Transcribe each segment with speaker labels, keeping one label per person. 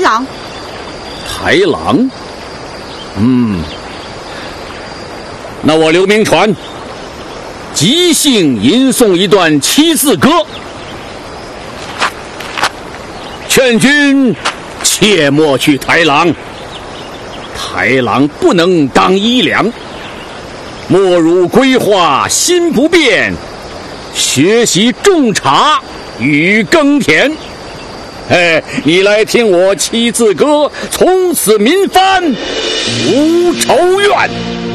Speaker 1: 郎。
Speaker 2: 台郎？那我刘铭传即兴吟诵一段七字歌，劝君切莫去台郎。台郎不能当衣粮，莫如归化心不变，学习种茶与耕田。你来听我七字歌，从此民番无仇怨。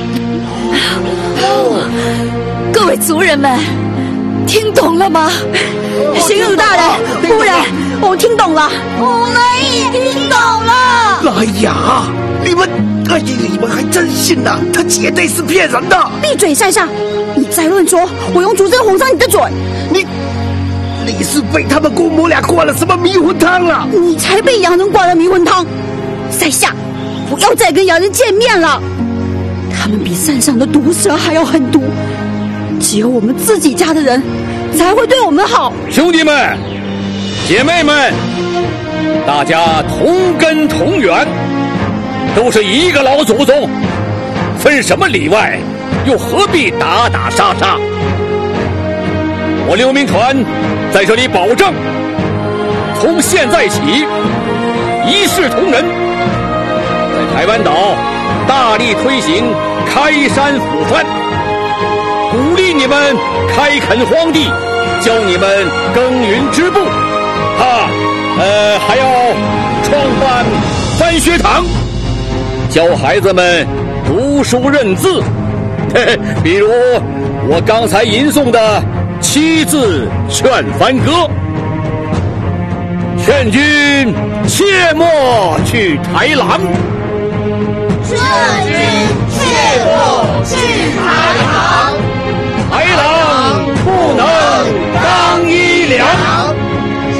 Speaker 1: 各位族人们，听懂了吗？行主大人、夫人，我听懂了，我们也听懂了。
Speaker 3: 哎呀，你们还真信了？他绝对是骗人的！
Speaker 1: 闭嘴，善善！你再乱说，我用竹针哄上你的嘴！
Speaker 3: 你是被他们姑母俩灌了什么迷魂汤了？
Speaker 1: 你才被洋人灌了迷魂汤！在下不要再跟洋人见面了，他们比山上的毒蛇还要狠毒，只有我们自己家的人才会对我们好。
Speaker 2: 兄弟们、姐妹们，大家同根同源，都是一个老祖宗，分什么里外，又何必打打杀杀？我刘铭传在这里保证，从现在起一视同仁，在台湾岛大力推行开山抚番，鼓励你们开垦荒地，教你们耕耘织布，还要创办番学堂，教孩子们读书认字。比如我刚才吟诵的七字劝番歌，劝君切莫去台郎，
Speaker 4: 劝君切莫去